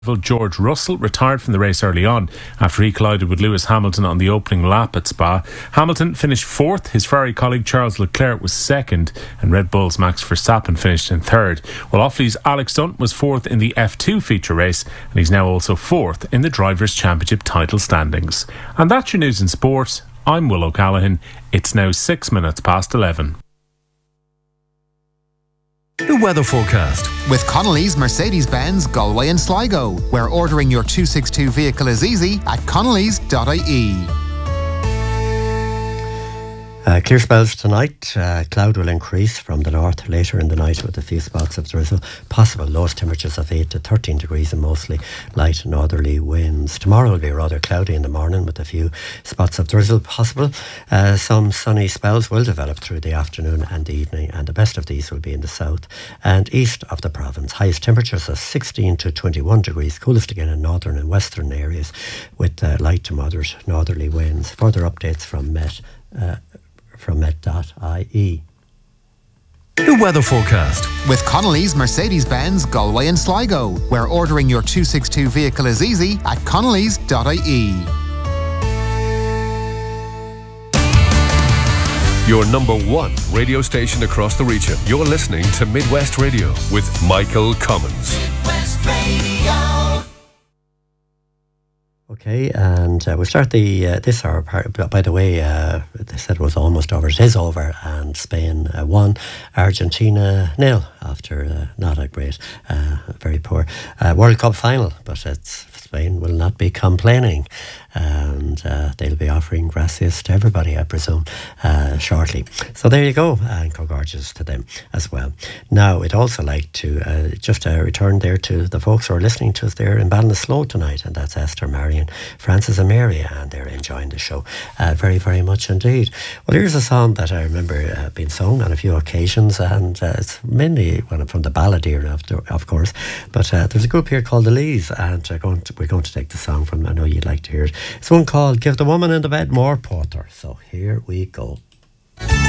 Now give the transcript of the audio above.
George Russell retired from the race early on after he collided with Lewis Hamilton on the opening lap at Spa. Hamilton finished fourth, his Ferrari colleague Charles Leclerc was second, and Red Bull's Max Verstappen finished in third. While Offaly's Alex Stunt was fourth in the F2 feature race, and he's now also fourth in the Drivers' Championship title standings. And that's your news in sport. I'm Will O'Callaghan. It's now 6 minutes past 11. The weather forecast with Connolly's Mercedes-Benz Galway and Sligo, where ordering your 262 vehicle is easy at connellys.ie. Clear spells tonight. Cloud will increase from the north later in the night with a few spots of drizzle. Possible lowest temperatures of 8 to 13 degrees and mostly light northerly winds. Tomorrow will be rather cloudy in the morning with a few spots of drizzle possible. Some sunny spells will develop through the afternoon and the evening, and the best of these will be in the south and east of the province. Highest temperatures of 16 to 21 degrees, coolest again in northern and western areas with light to moderate northerly winds. Further updates from met.ie. The weather forecast with Connolly's Mercedes-Benz Galway and Sligo, where ordering your 262 vehicle is easy at connellys.ie. Your number one radio station across the region. You're listening to Midwest Radio with Michael Commons. Midwest Radio. Okay, and we'll start this hour. By the way, they said it was almost over. It is over, and Spain won, Argentina 0 after not a great, very poor World Cup final. But Spain will not be complaining, and they'll be offering gracias to everybody, I presume, shortly. So there you go, and congratulations to them as well. Now, I'd also like to just return there to the folks who are listening to us there in Ballinasloe tonight, and that's Esther, Marion, Francis and Mary, and they're enjoying the show very, very much indeed. Well, here's a song that I remember being sung on a few occasions, and it's mainly from the ballad era, of course, but there's a group here called the Lees, and we're going to take the song from, I know you'd like to hear it. It's one called Give the Woman in the Bed More Porter. So here we go.